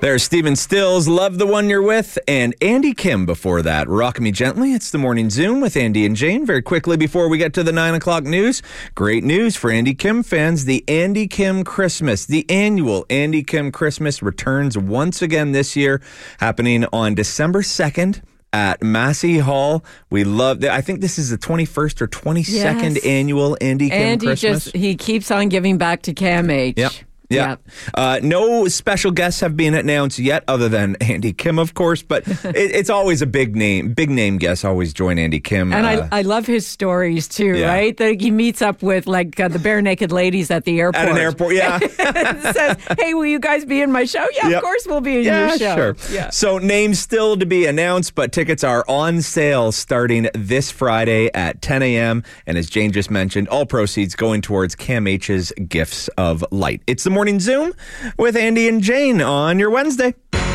There's Stephen Stills, Love the One You're With, and Andy Kim before that. Rock Me Gently. It's the Morning Zoom with Andy and Jane. Very quickly before we get to the 9 o'clock news, great news for Andy Kim fans. The Andy Kim Christmas, the annual Andy Kim Christmas returns once again this year, happening on December 2nd. At Massey Hall. We love I think this is the 21st or 22nd annual Andy Kim Christmas. He keeps on giving back to CAMH. Yep. Yeah. No special guests have been announced yet other than Andy Kim, of course, but it's always a big name guests always join Andy Kim. And I love his stories too, right? That he meets up with the bare naked ladies at the airport. At an airport, yeah. Says, hey, will you guys be in my show? Yeah, of course we'll be in your show. Sure. Yeah. So names still to be announced, but tickets are on sale starting this Friday at 10 a.m. And as Jane just mentioned, all proceeds going towards CAMH's Gifts of Light. It's the Morning Zoom with Andy and Jane on your Wednesday.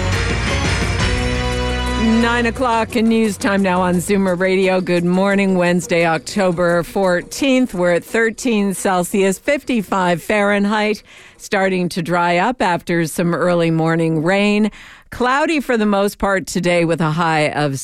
9 o'clock in news time now on Zoomer Radio. Good morning, Wednesday, October 14th. We're at 13 Celsius, 55 Fahrenheit, starting to dry up after some early morning rain. Cloudy for the most part today with a high of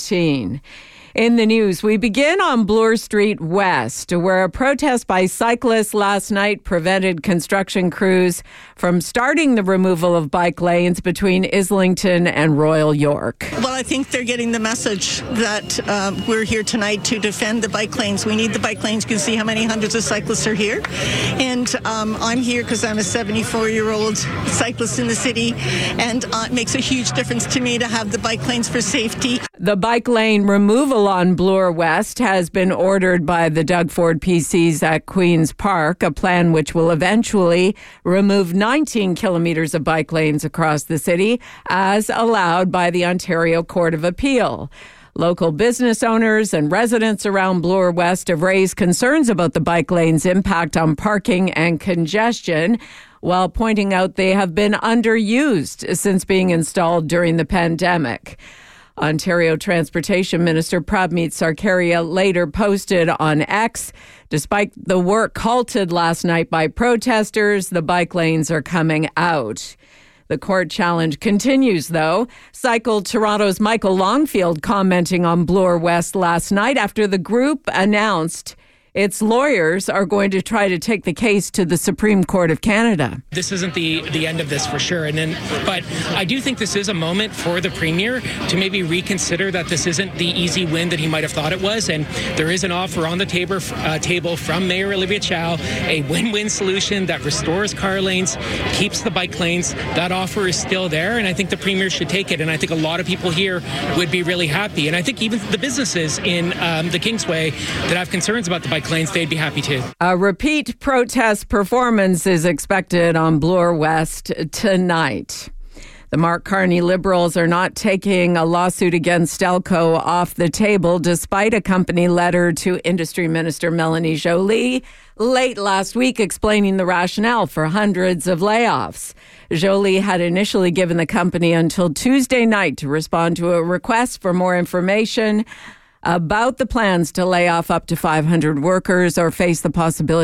17. In the news, we begin on Bloor Street West, where a protest by cyclists last night prevented construction crews from starting the removal of bike lanes between Islington and Royal York. Well, I think they're getting the message that we're here tonight to defend the bike lanes. We need the bike lanes. You can see how many hundreds of cyclists are here. And I'm here because I'm a 74-year-old cyclist in the city, and it makes a huge difference to me to have the bike lanes for safety. The bike lane removal on Bloor West has been ordered by the Doug Ford PCs at Queen's Park, a plan which will eventually remove 19 kilometers of bike lanes across the city, as allowed by the Ontario Court of Appeal. Local business owners and residents around Bloor West have raised concerns about the bike lane's impact on parking and congestion, while pointing out they have been underused since being installed during the pandemic. Ontario Transportation Minister Prabmeet Sarkaria later posted on X, despite the work halted last night by protesters, the bike lanes are coming out. The court challenge continues, though. Cycle Toronto's Michael Longfield commenting on Bloor West last night after the group announced its lawyers are going to try to take the case to the Supreme Court of Canada. This isn't the end of this for sure. But I do think this is a moment for the Premier to maybe reconsider that this isn't the easy win that he might have thought it was. And there is an offer on the table from Mayor Olivia Chow, a win-win solution that restores car lanes, keeps the bike lanes. That offer is still there, and I think the Premier should take it. And I think a lot of people here would be really happy. And I think even the businesses in the Kingsway that have concerns about the bike lanes, they'd be happy too. A repeat protest performance is expected on Bloor West tonight. The Mark Carney Liberals are not taking a lawsuit against Stelco off the table, despite a company letter to Industry Minister Melanie Joly late last week explaining the rationale for hundreds of layoffs. Joly had initially given the company until Tuesday night to respond to a request for more information about the plans to lay off up to 500 workers or face the possibility